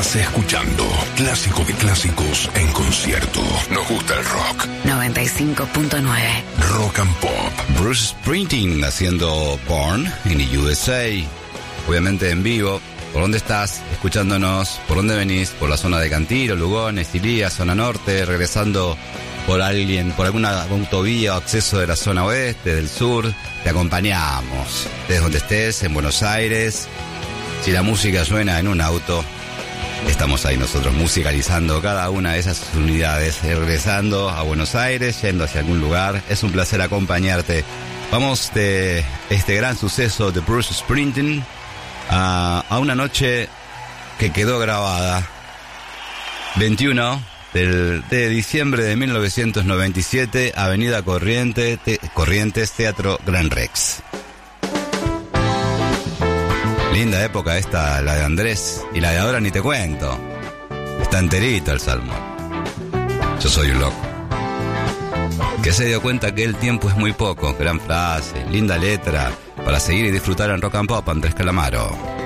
Escuchando Clásico de Clásicos en concierto. Nos gusta el rock. 95.9 Rock and Pop. Bruce Springsteen haciendo Born in the USA. Obviamente en vivo. ¿Por dónde estás escuchándonos? ¿Por dónde venís? ¿Por la zona de Cantiro, Lugones, Ilía, zona norte? ¿Regresando por alguna autovía o acceso de la zona oeste, del sur? Te acompañamos. Desde donde estés, en Buenos Aires. Si la música suena en un auto, estamos ahí nosotros musicalizando cada una de esas unidades, regresando a Buenos Aires, yendo hacia algún lugar. Es un placer acompañarte. Vamos de este gran suceso de Bruce Springsteen a una noche que quedó grabada 21 de diciembre de 1997, Avenida Corrientes, Teatro Gran Rex. Linda época esta, la de Andrés, y la de ahora ni te cuento. Está enterito el salmón. Yo soy un loco que se dio cuenta que el tiempo es muy poco. Gran frase, linda letra, para seguir y disfrutar en Rock and Pop, Andrés Calamaro.